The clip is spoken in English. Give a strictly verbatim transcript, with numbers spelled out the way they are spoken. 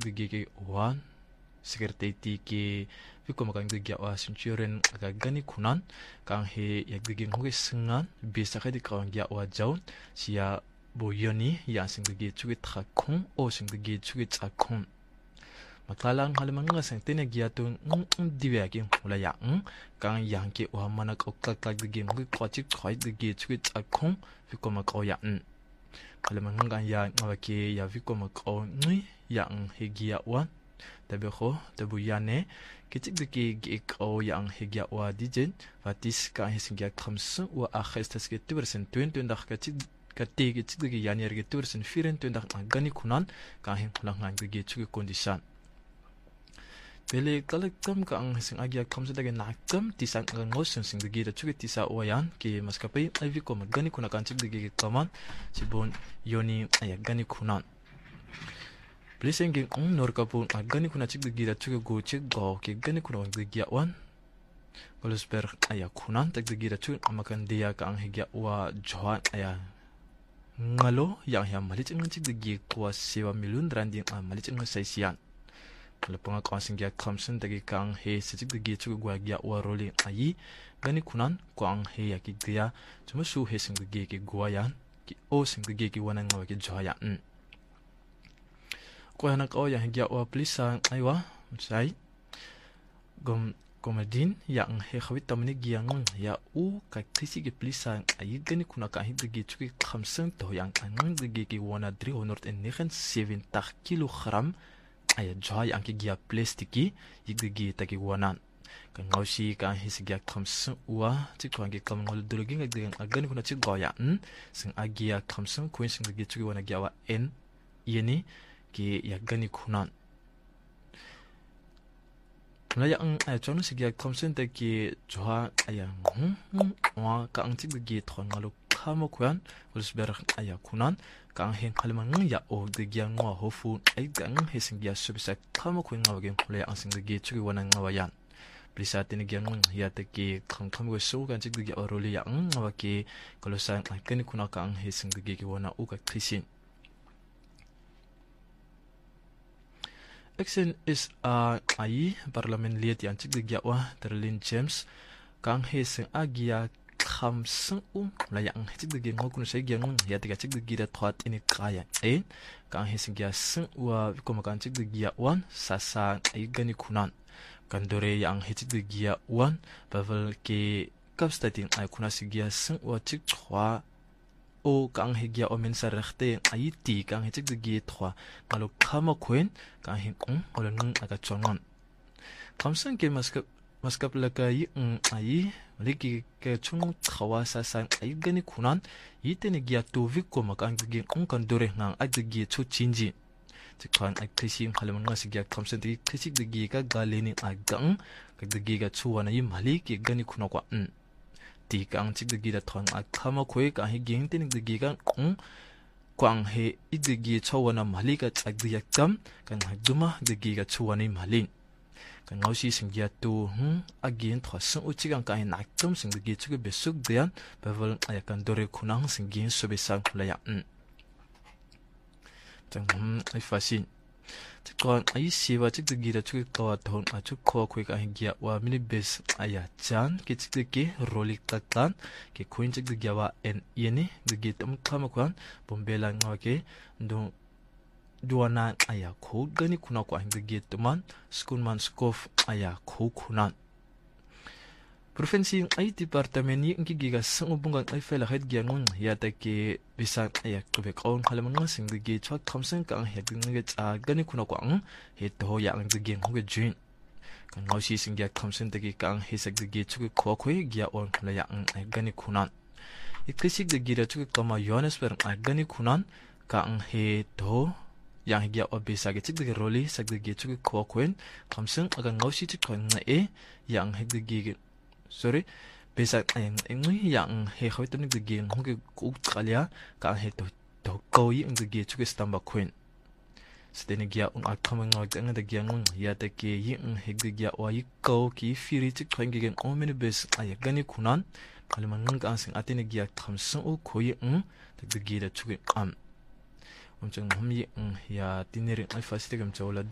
chigdigi wan sekreteti ke viko makang digi wa sinchuren aga gani kunan kang he yagdigi ngoge sengan bisa kadi kawang ya wa jaun sia boyoni ya singdigi chugi trakong o singdigi chugi tsakong makalang halaman nga sang tene giatun ng diwagi mula yang kang yang ke wa manak okak digi ngoge kwachik kwai digi chugi tsakong viko makaw yang halaman nga ya ngawake ya viko makaw ngui yang he gia wan tabi ko tabu yane kitik diki gik o yang higya wa dijen vatis ka hisingya khamsu wa akhestas ke tubersen twen twen dak katik katik kitik diki yani erge tubersen firen twen dak gani kunan ka hin kulang ngang diki chuki kondisyon bele kalaktam ka ang hising agya khamsu dagi naktam tisan ang ngosun sing digi da chuki tisa wayan ki maskapay ay viko magani kuna kan chik digi kaman sibon yoni ay gani kunan Blessing ang norkapun agani kuna chik digira chuga go chik go ke gani kuna wang digia wan Golusper aya kunan tag digira chuk amakan dia ka ang higya wa johan aya ngalo yang yang malit ang chik digi kwa sewa milun randing ang malit ang saisiyan Kalapanga kawasing gya kamsun tagi ka ang he sa chik digi chuga gwa gya wa roli ayi gani kunan kwa ang he yakig dia chumasu he sing digi ki gwa yan ki o sing digi ki wanang ngawa ki johayan Kaya nak o yang higya wa plisa aywa say gom komedin yang he khawit tamni giang ya u ka krisi ge plisa ay gani kuna ka hidgi chuki khamsang to yang ang digi ki wana three hundred seventy kilogram ay joy ang ki gia plastiki yiggi taki wanan kan ngausi ka hisgya khamsang wa chikwan ge kamngol durgi ngag agani kuna chik goya sing agia khamsang kuin sing digi chuki wana gya wa n yeni ki yagani kunan Mula ang ay chono sige komsen te ki joha ayang wa ka ang tig gi thon ngalo khamo kwan ulsber aya kunan ka ang hen khalman ng ya o de gyang wa hofu ay gang hesing ya subisa khamo kwan ngawage mula ang sing gi chugi wanang ngawayan Plisa tin gyang ya te ki kham kham go so kan tig gi oroli ya ang ngawake kolosan ay kani kuna ka ang hesing gi gi wana u ka krisin Exen is a ai parliament liet yang chik digya wa Terlin James kang he sing agia kham sing um la yang chik digya ngokun sai gyang ya tiga chik digya thwat ini kaya e kang he sing ya sing wa ko makan chik digya wan sasa ai gani kunan kandore yang he chik digya wan bavel ke kapstating ai kuna sigya sing wa chik thwa o kang higya o min sarchte ai ti kang hechik gi thwa ngalo khama kwen kang hin ong olon aga chongon kamsan ke maskap maskap lakai ng ai liki ke chung thawa sa sang ai gani kunan yitene gya to vikko makang gi ong kan dore ngang ag gi chu chinji chikhan ai krisim khalam nga sigya kamsan ti krisik gi ka galeni agang ka gi ga chuwana yi mali ki gani kuno kwa Ti kang chik digi da thong a khama khoi ka hi ging tin digi kan ong kwang he idigi chawana mali ka chak di yakam kan haduma digi ka chuani malin kan ngausi singya tu hm again thwas u chigang ka hi nakam sing digi chuge besuk dian bavel ayakan dore khunang singin sobesang laya n tang hm ai fasin Tikon ay siwa chik digi da chuk kawa thon a chuk kho khoi ka higya wa mini bes aya chan ki chik digi rolik taktan ki khoin chik digi wa en yeni digi tam khama kwan bombela ngake ndo duana aya kho gani kuna ko digi tuman skunman skof aya kho kunan Provinsi ay departement yi ngi giga sang ubungang ay fela het giangon ya ta ke bisa ay kubek on halaman ng sing digi chwa khamsang ka ang het ngi cha gani kuna ko ang het ho ya ang digi ngge jin kan ngausi sing ya khamsang digi ka ang hesak digi chu ko khoi gia on la ya ang ay gani kunan ikrisik digi ra chu kama yohanesburg ay gani kunan ka ang he to yang higya o bisa ge chik digi roli sak digi chu ko khoen khamsang aga ngausi chik ko nge yang he digi sorry besa ang ngui yang he khawit nik digi ngge ku khalia ka he to to ko yi ng digi chu stamba khoen stene gya un akhamang ngak ang digi ngung ya ta ke yi ng he digi wa yi ko ki firi chik khang ge o mini bes ay gani kunan kalman ng ang sing atene gya khamsang u ko yi ng digi da chu am umchang hum yi ng ya tinere ay fasite gam chawla